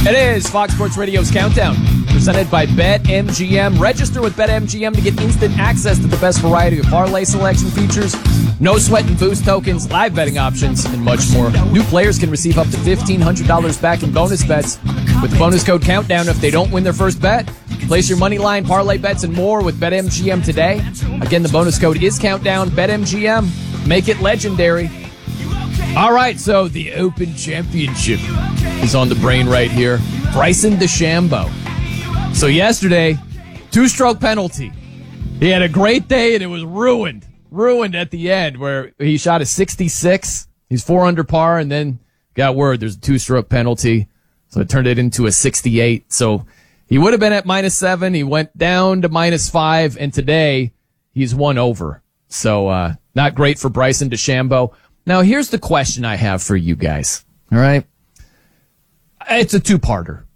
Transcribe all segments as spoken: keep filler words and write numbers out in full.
It is Fox Sports Radio's Countdown, presented by BetMGM. Register with BetMGM to get instant access to the best variety of parlay selection features, no sweat and boost tokens, live betting options, and much more. New players can receive up to fifteen hundred dollars back in bonus bets with the bonus code Countdown if they don't win their first bet. Place your money line, parlay bets, and more with BetMGM today. Again, the bonus code is Countdown. BetMGM. Make it legendary. All right, so the Open Championship is on the brain right here. Bryson DeChambeau. So yesterday, two-stroke penalty. He had a great day, and it was ruined. Ruined at the end, where he shot a sixty-six. He's four under par, and then got word there's a two-stroke penalty. So it turned it into a sixty-eight. So he would have been at minus seven. He went down to minus five, and today he's one over. So uh, not great for Bryson DeChambeau. Now, here's the question I have for you guys. All right? It's a two-parter.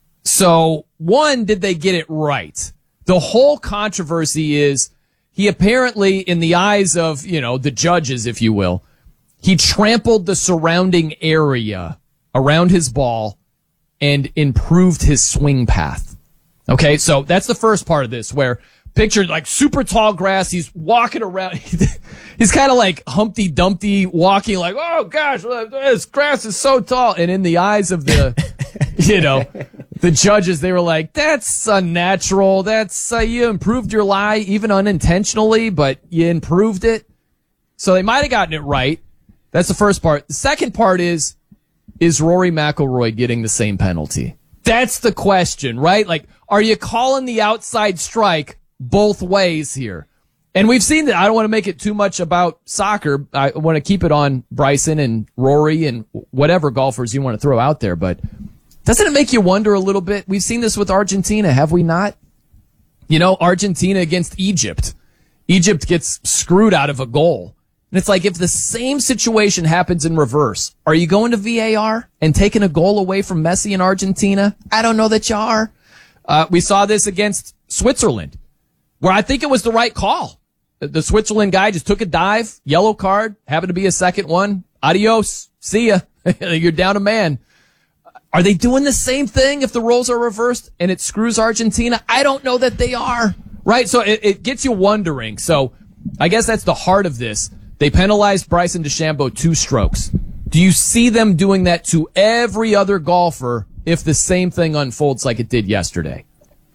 So, one, did they get it right? The whole controversy is he apparently, in the eyes of, you know, the judges, if you will, he trampled the surrounding area around his ball and improved his swing path. Okay, so that's the first part of this, where picture like super tall grass. He's walking around. He's kind of like Humpty Dumpty walking like, oh gosh, this grass is so tall. And in the eyes of the, you know, the judges, they were like, that's unnatural. That's, uh, you improved your lie even unintentionally, but you improved it. So they might have gotten it right. That's the first part. The second part is, is Rory McIlroy getting the same penalty? That's the question, right? Like, are you calling the outside strike both ways here? And we've seen that. I don't want to make it too much about soccer. I want to keep it on Bryson and Rory and whatever golfers you want to throw out there. But doesn't it make you wonder a little bit? We've seen this with Argentina, have we not? You know, Argentina against Egypt. Egypt gets screwed out of a goal. And it's like, if the same situation happens in reverse, are you going to V A R and taking a goal away from Messi in Argentina? I don't know that you are. Uh, we saw this against Switzerland, where I think it was the right call. The Switzerland guy just took a dive, yellow card, happened to be a second one. Adios. See ya. You're down a man. Are they doing the same thing if the roles are reversed and it screws Argentina? I don't know that they are. Right? So it, it gets you wondering. So I guess that's the heart of this. They penalized Bryson DeChambeau two strokes. Do you see them doing that to every other golfer if the same thing unfolds like it did yesterday?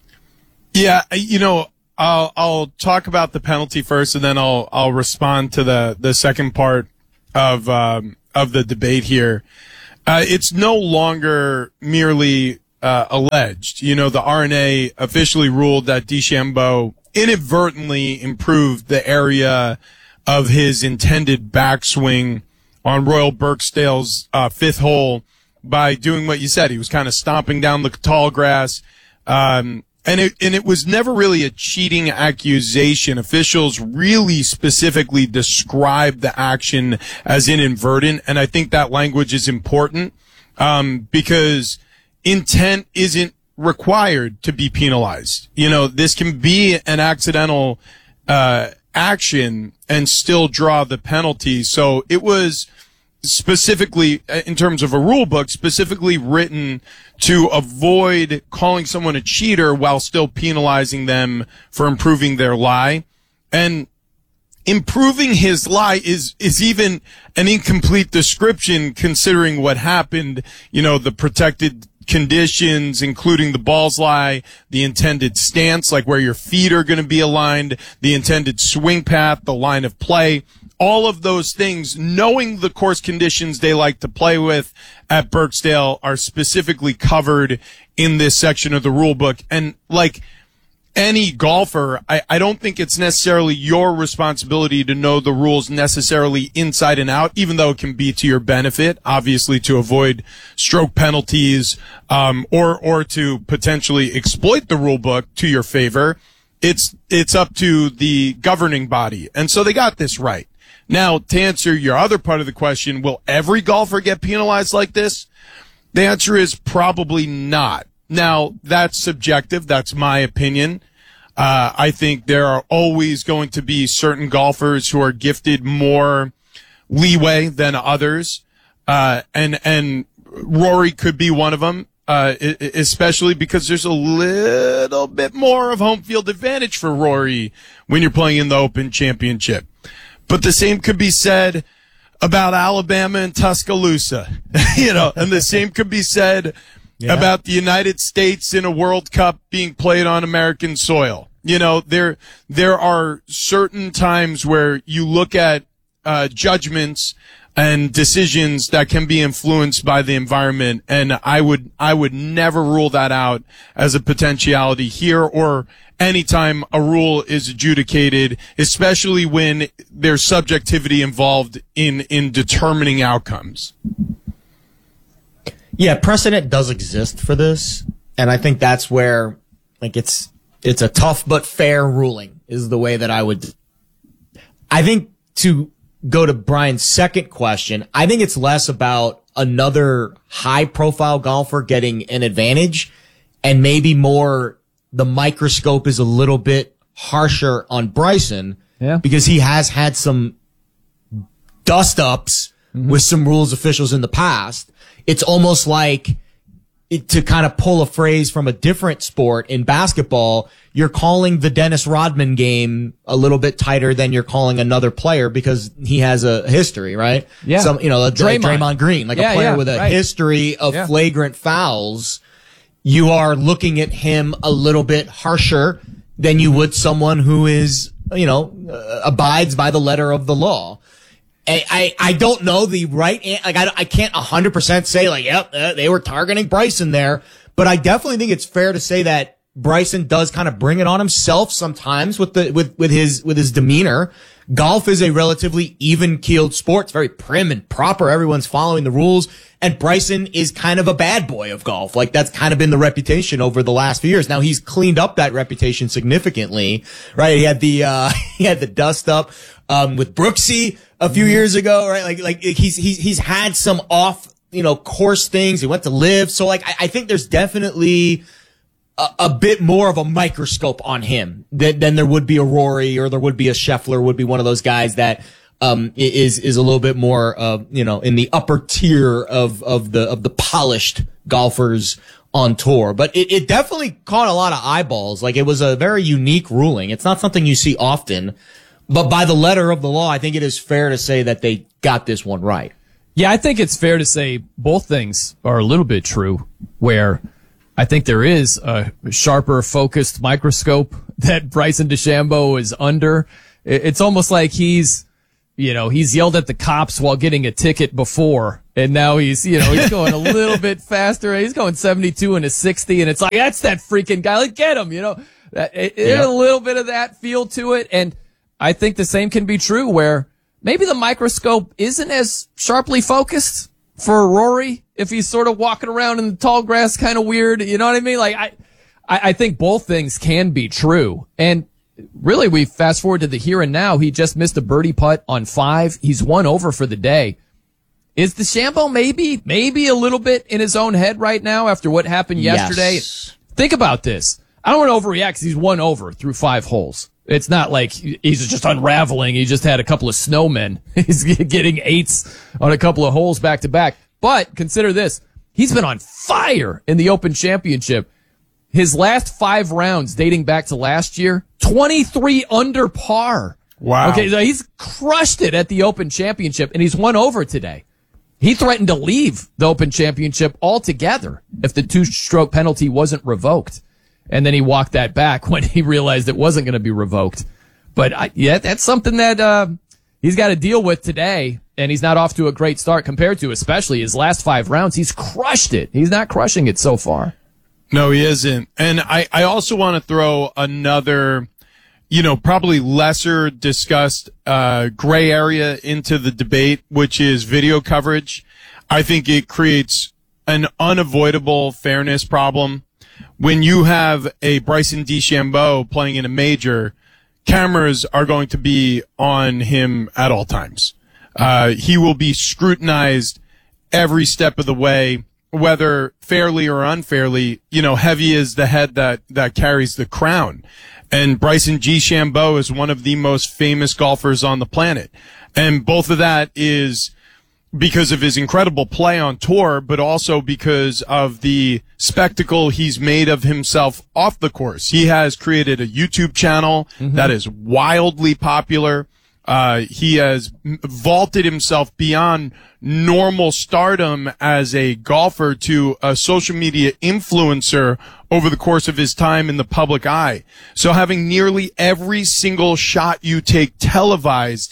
Yeah, you know, I'll I'll talk about the penalty first, and then I'll I'll respond to the the second part of um, of the debate here. Uh, it's no longer merely uh, alleged. You know, the R N A officially ruled that DeChambeau inadvertently improved the area of his intended backswing on Royal Birkdale's uh, fifth hole by doing what you said. He was kind of stomping down the tall grass. Um, And it, and it was never really a cheating accusation. Officials really specifically described the action as inadvertent, and I think that language is important, um, because intent isn't required to be penalized. You know, this can be an accidental, uh, action and still draw the penalty. So it was specifically, in terms of a rule book, specifically written to avoid calling someone a cheater while still penalizing them for improving their lie. And improving his lie is, is even an incomplete description considering what happened, you know, the protected conditions, including the balls lie, the intended stance, like where your feet are going to be aligned, the intended swing path, the line of play. All of those things, knowing the course conditions they like to play with at Birkdale, are specifically covered in this section of the rule book. And like any golfer, I, I don't think it's necessarily your responsibility to know the rules necessarily inside and out, even though it can be to your benefit, obviously, to avoid stroke penalties, um, or, or to potentially exploit the rule book to your favor. It's, it's up to the governing body. And so they got this right. Now, to answer your other part of the question, will every golfer get penalized like this? The answer is probably not. Now, that's subjective. That's my opinion. Uh, I think there are always going to be certain golfers who are gifted more leeway than others. Uh, and, and Rory could be one of them. uh, especially because there's a little bit more of home field advantage for Rory when you're playing in the Open Championship. But the same could be said about Alabama and Tuscaloosa, you know, and the same could be said yeah. about the United States in a World Cup being played on American soil. You know, there, there are certain times where you look at, uh, judgments and decisions that can be influenced by the environment. And I would, I would never rule that out as a potentiality here or anytime a rule is adjudicated, especially when there's subjectivity involved in, in determining outcomes. Yeah, precedent does exist for this. And I think that's where, like, it's, it's a tough but fair ruling is the way that I would, I think to go to Brian's second question, I think it's less about another high profile golfer getting an advantage and maybe more the microscope is a little bit harsher on Bryson yeah. because he has had some dust ups mm-hmm. with some rules officials in the past. It's almost like it, to kind of pull a phrase from a different sport in basketball, you're calling the Dennis Rodman game a little bit tighter than you're calling another player because he has a history, right? Yeah. Some, you know, a, Draymond. a Draymond Green, like yeah, a player yeah, with a right. history of yeah. flagrant fouls. You are looking at him a little bit harsher than you would someone who is, you know, uh, abides by the letter of the law. I, I, I don't know the right, like, I, I can't one hundred percent say, like, yep, uh, they were targeting Bryson there, but I definitely think it's fair to say that Bryson does kind of bring it on himself sometimes with the, with, with his, with his demeanor. Golf is a relatively even-keeled sport. It's very prim and proper. Everyone's following the rules. And Bryson is kind of a bad boy of golf. Like, that's kind of been the reputation over the last few years. Now, he's cleaned up that reputation significantly, right? He had the, uh, he had the dust up, um, with Brooksy a few years ago, right? Like, like, he's, he's, he's had some off, you know, course things. He went to live. So, like, I, I think there's definitely a, a bit more of a microscope on him than, than there would be a Rory or there would be a Scheffler, would be one of those guys that, um, is, is a little bit more, uh, you know, in the upper tier of, of the, of the polished golfers on tour. But it, it definitely caught a lot of eyeballs. Like, it was a very unique ruling. It's not something you see often, but by the letter of the law, I think it is fair to say that they got this one right. Yeah, I think it's fair to say both things are a little bit true, where I think there is a sharper focused microscope that Bryson DeChambeau is under. It's almost like he's, you know, he's yelled at the cops while getting a ticket before, and now he's, you know, he's going a little bit faster. He's going seventy-two and a sixty, and it's like, that's that freaking guy. Like, get him, you know. It, it, yeah. A little bit of that feel to it, and I think the same can be true where maybe the microscope isn't as sharply focused for Rory if he's sort of walking around in the tall grass kind of weird. You know what I mean? Like, I, I, I think both things can be true. And really, we fast forward to the here and now. He just missed a birdie putt on five. He's one over for the day. Is DeChambeau maybe, maybe a little bit in his own head right now after what happened yesterday? Yes. Think about this. I don't want to overreact because he's one over through five holes. It's not like he's just unraveling. He just had a couple of snowmen. He's getting eights on a couple of holes back to back. But consider this. He's been on fire in the Open Championship. His last five rounds dating back to last year, twenty-three under par. Wow. Okay, so he's crushed it at the Open Championship, and he's won over today. He threatened to leave the Open Championship altogether if the two-stroke penalty wasn't revoked. And then he walked that back when he realized it wasn't going to be revoked. But I, yeah, that's something that uh, he's got to deal with today. And he's not off to a great start compared to especially his last five rounds. He's crushed it. He's not crushing it so far. No, he isn't. And I, I also want to throw another, you know, probably lesser discussed uh, gray area into the debate, which is video coverage. I think it creates an unavoidable fairness problem. When you have a Bryson DeChambeau playing in a major, cameras are going to be on him at all times. Uh, he will be scrutinized every step of the way, whether fairly or unfairly. You know, heavy is the head that, that carries the crown. And Bryson DeChambeau is one of the most famous golfers on the planet. And both of that is, because of his incredible play on tour, but also because of the spectacle he's made of himself off the course. He has created a YouTube channel mm-hmm. that is wildly popular. Uh, he has vaulted himself beyond normal stardom as a golfer to a social media influencer over the course of his time in the public eye. So having nearly every single shot you take televised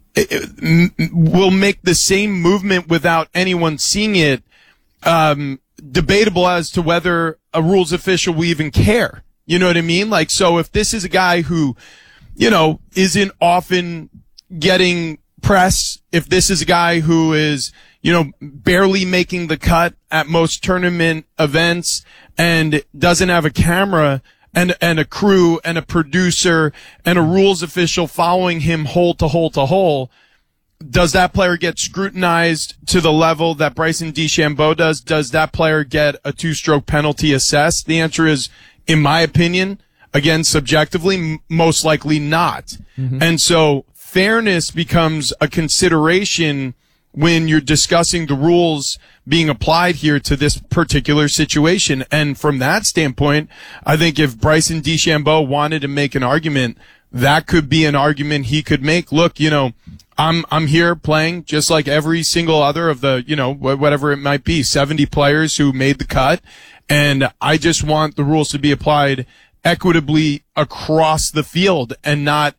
it will make the same movement without anyone seeing it um, debatable as to whether a rules official will even care. You know what I mean? Like, so if this is a guy who, you know, isn't often getting press, if this is a guy who is, you know, barely making the cut at most tournament events and doesn't have a camera and and a crew and a producer and a rules official following him hole to hole to hole, does that player get scrutinized to the level that Bryson DeChambeau does? Does that player get a two-stroke penalty assessed? The answer is, in my opinion, again, subjectively, m- most likely not. Mm-hmm. And so fairness becomes a consideration when you're discussing the rules being applied here to this particular situation. And from that standpoint, I think if Bryson DeChambeau wanted to make an argument, that could be an argument he could make. Look, you know, I'm, I'm here playing just like every single other of the, you know, whatever it might be, seventy players who made the cut. And I just want the rules to be applied equitably across the field and not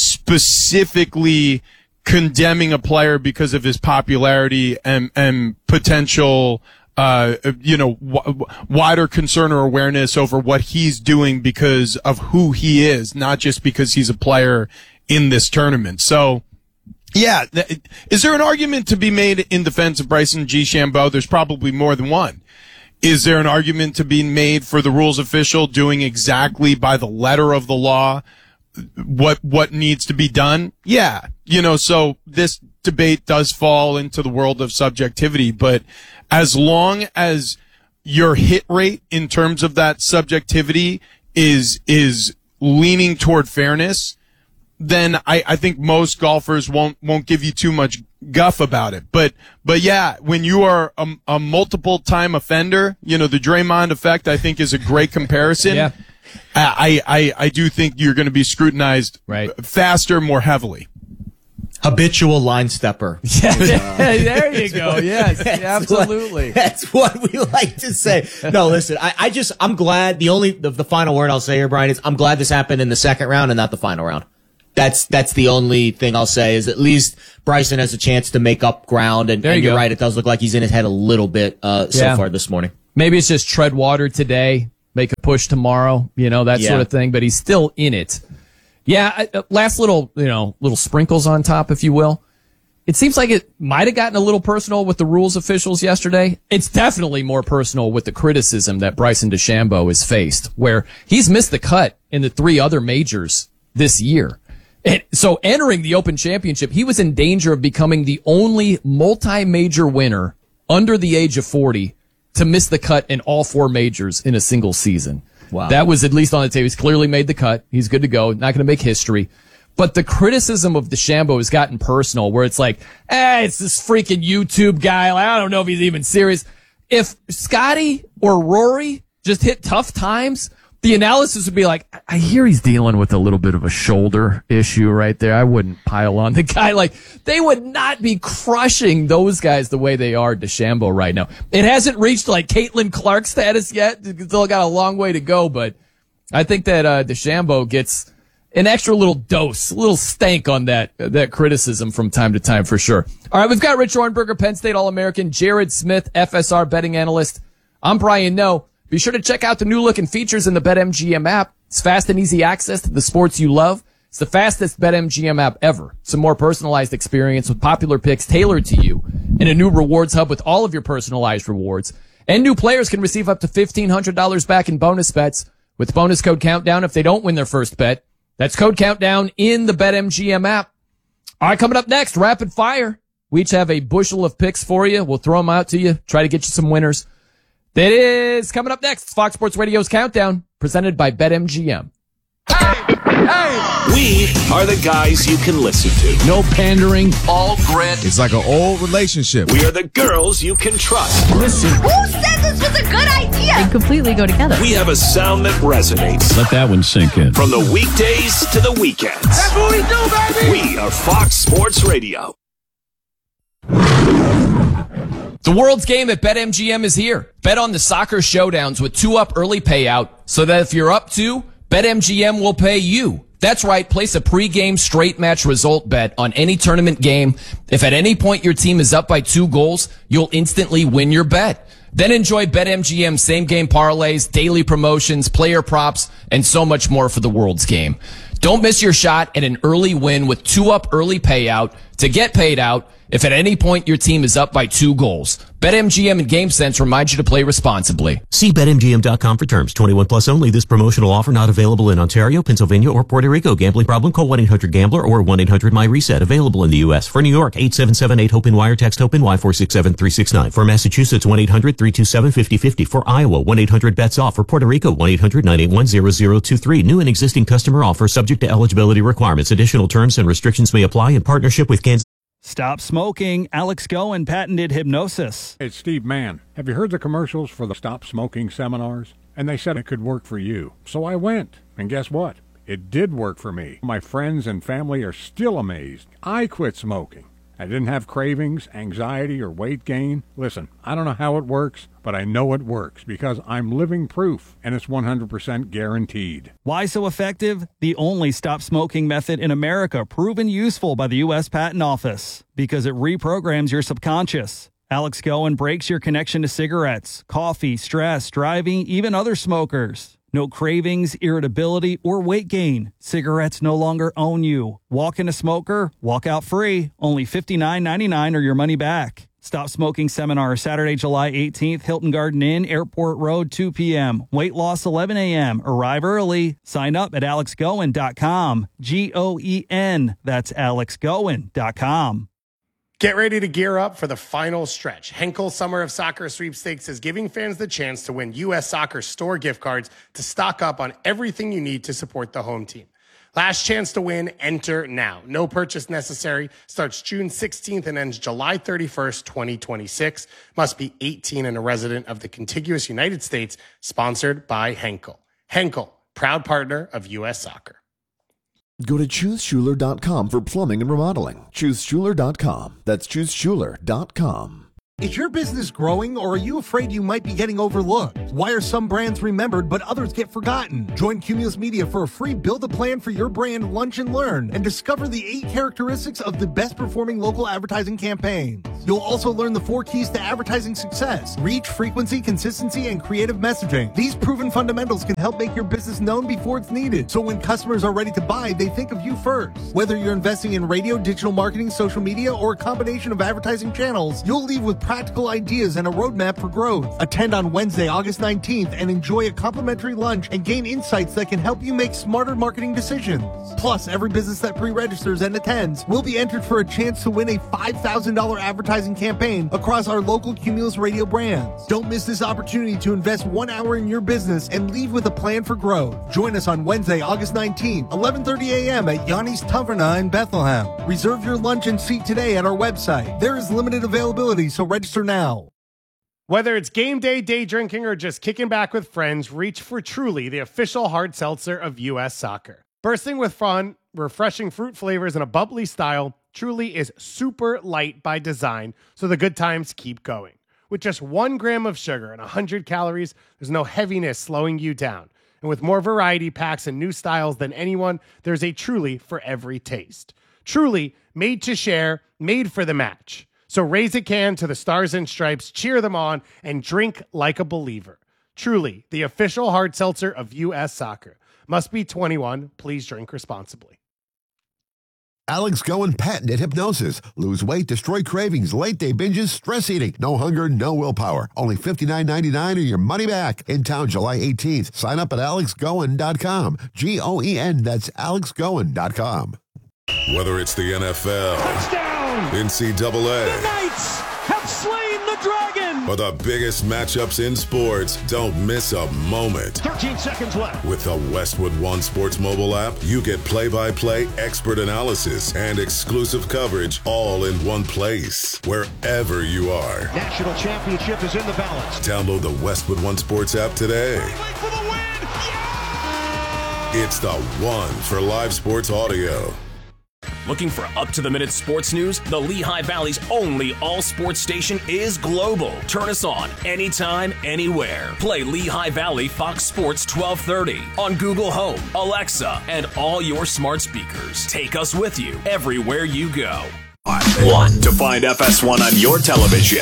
specifically condemning a player because of his popularity and, and potential, uh, you know, w- wider concern or awareness over what he's doing because of who he is, not just because he's a player in this tournament. So, yeah, th- is there an argument to be made in defense of Bryson DeChambeau? There's probably more than one. Is there an argument to be made for the rules official doing exactly by the letter of the law what what needs to be done? Yeah. You know, so this debate does fall into the world of subjectivity, but as long as your hit rate in terms of that subjectivity is is leaning toward fairness, then I, I think most golfers won't won't give you too much guff about it. But but yeah, when you are a, a multiple time offender, you know, the Draymond effect I think is a great comparison. Yeah. I, I, I do think you're going to be scrutinized right. faster, more heavily. Habitual line stepper. Yeah, there you go. Yes, that's absolutely. What, that's what we like to say. No, listen, I, I just, I'm glad the only, the, the final word I'll say here, Brian, is I'm glad this happened in the second round and not the final round. That's, that's the only thing I'll say is at least Bryson has a chance to make up ground. And, and you you're go. right. It does look like he's in his head a little bit, uh, so yeah. far this morning. Maybe it's just tread water today, make a push tomorrow, you know, that yeah. sort of thing, but he's still in it. Yeah. I, uh, last little, you know, little sprinkles on top, if you will. It seems like it might have gotten a little personal with the rules officials yesterday. It's definitely more personal with the criticism that Bryson DeChambeau has faced, where he's missed the cut in the three other majors this year. And so entering the Open Championship, he was in danger of becoming the only multi-major winner under the age of forty to miss the cut in all four majors in a single season. Wow. That was at least on the table. He's clearly made the cut. He's good to go. Not going to make history. But the criticism of DeChambeau has gotten personal, where it's like, eh, it's this freaking YouTube guy. Like, I don't know if he's even serious. If Scotty or Rory just hit tough times, the analysis would be like, I hear he's dealing with a little bit of a shoulder issue right there. I wouldn't pile on the guy. Like, they would not be crushing those guys the way they are DeChambeau right now. It hasn't reached like Caitlin Clark status yet. It's still got a long way to go, but I think that uh, DeChambeau gets an extra little dose, a little stank on that that criticism from time to time for sure. All right, we've got Rich Orenberger, Penn State All-American, Jared Smith, F S R betting analyst. I'm Brian Noe. Be sure to check out the new look and features in the BetMGM app. It's fast and easy access to the sports you love. It's the fastest BetMGM app ever. It's a more personalized experience with popular picks tailored to you, and a new rewards hub with all of your personalized rewards. And new players can receive up to fifteen hundred dollars back in bonus bets with bonus code Countdown if they don't win their first bet. That's code Countdown in the BetMGM app. All right, coming up next, Rapid Fire. We each have a bushel of picks for you. We'll throw them out to you, try to get you some winners. That is coming up next. Fox Sports Radio's Countdown, presented by BetMGM. Hey! We are the guys you can listen to. No pandering. All grit. It's like an old relationship. We are the girls you can trust. Listen. Who said this was a good idea? They completely go together. We have a sound that resonates. Let that one sink in. From the weekdays to the weekends. That's what we do, baby! We are Fox Sports Radio. The world's game at BetMGM is here. Bet on the soccer showdowns with two up early payout so that if you're up two, BetMGM will pay you. That's right. Place a pregame straight match result bet on any tournament game. If at any point your team is up by two goals, you'll instantly win your bet. Then enjoy BetMGM same game parlays, daily promotions, player props, and so much more for the world's game. Don't miss your shot at an early win with two up early payout to get paid out if at any point your team is up by two goals. BetMGM and GameSense remind you to play responsibly. See Bet M G M dot com for terms. twenty-one plus only. This promotional offer not available in Ontario, Pennsylvania, or Puerto Rico. Gambling problem? Call one eight hundred gambler or one eight hundred my reset. Available in the U S. For New York, eight seven seven eight HOPE-N wire. Text HOPE-N-Y four six seven three six nine. For Massachusetts, one eight hundred three two seven five zero five zero. For Iowa, one eight hundred bets off. For Puerto Rico, one eight hundred nine eight one zero zero two three. New and existing customer offer subject to eligibility requirements. Additional terms and restrictions may apply in partnership with Kansas. Stop smoking. Alex Goen patented hypnosis. It's Steve Mann. Have you heard the commercials for the Stop Smoking seminars? And they said it could work for you. So I went. And guess what? It did work for me. My friends and family are still amazed. I quit smoking. I didn't have cravings, anxiety, or weight gain. Listen, I don't know how it works, but I know it works because I'm living proof, and it's one hundred percent guaranteed. Why so effective? The only stop smoking method in America proven useful by the U S Patent Office because it reprograms your subconscious. Alex Goen breaks your connection to cigarettes, coffee, stress, driving, even other smokers. No cravings, irritability, or weight gain. Cigarettes no longer own you. Walk in a smoker, walk out free. Only fifty-nine ninety-nine or your money back. Stop Smoking Seminar, Saturday, July eighteenth, Hilton Garden Inn, Airport Road, two p.m. Weight loss, eleven a.m. Arrive early. Sign up at alex goen dot com. G O E N. That's alex goen dot com. Get ready to gear up for the final stretch. Henkel Summer of Soccer Sweepstakes is giving fans the chance to win U S Soccer store gift cards to stock up on everything you need to support the home team. Last chance to win, enter now. No purchase necessary. Starts June sixteenth and ends July thirty-first, twenty twenty-six. Must be eighteen and a resident of the contiguous United States. Sponsored by Henkel. Henkel, proud partner of U S Soccer. Go to choose schuler dot com for plumbing and remodeling. choose schuler dot com. That's choose schuler dot com. Is your business growing, or are you afraid you might be getting overlooked? Why are some brands remembered but others get forgotten? Join Cumulus Media for a free Build a Plan for Your Brand Lunch and Learn and discover the eight characteristics of the best performing local advertising campaigns. You'll also learn the four keys to advertising success: reach, frequency, consistency, and creative messaging. These proven fundamentals can help make your business known before it's needed, so when customers are ready to buy, they think of you first. Whether you're investing in radio, digital marketing, social media, or a combination of advertising channels, you'll leave with practical ideas and a roadmap for growth. Attend on Wednesday, August nineteenth, and enjoy a complimentary lunch and gain insights that can help you make smarter marketing decisions. Plus, every business that pre-registers and attends will be entered for a chance to win a five thousand dollars advertising campaign across our local Cumulus Radio brands. Don't miss this opportunity to invest one hour in your business and leave with a plan for growth. Join us on Wednesday, August nineteenth, eleven thirty a.m. at Yanni's Taverna in Bethlehem. Reserve your lunch and seat today at our website. There is limited availability, so register now. Whether it's game day, day drinking, or just kicking back with friends, reach for Truly, the official hard seltzer of U S Soccer. Bursting with fun, refreshing fruit flavors, and a bubbly style, Truly is super light by design, so the good times keep going. With just one gram of sugar and one hundred calories, there's no heaviness slowing you down. And with more variety packs and new styles than anyone, there's a Truly for every taste. Truly, made to share, made for the match. So raise a can to the Stars and Stripes, cheer them on, and drink like a believer. Truly, the official hard seltzer of U S Soccer. Must be twenty-one. Please drink responsibly. Alex Goen patented hypnosis. Lose weight, destroy cravings, late day binges, stress eating. No hunger, no willpower. Only fifty-nine ninety-nine or your money back. In town July eighteenth. Sign up at alex goen dot com. G O E N, that's alex goen dot com. Whether it's the N F L, touchdown, N C double A, the Knights have slain the Dragon! For the biggest matchups in sports, don't miss a moment. thirteen seconds left. With the Westwood One Sports mobile app, you get play-by-play expert analysis and exclusive coverage all in one place, wherever you are. National championship is in the balance. Download the Westwood One Sports app today. For the win! It's the one for live sports audio. Looking for up-to-the-minute sports news? The Lehigh Valley's only all-sports station is global. Turn us on anytime, anywhere. Play Lehigh Valley Fox Sports twelve thirty on Google Home, Alexa, and all your smart speakers. Take us with you everywhere you go. One. To find F S one on your television,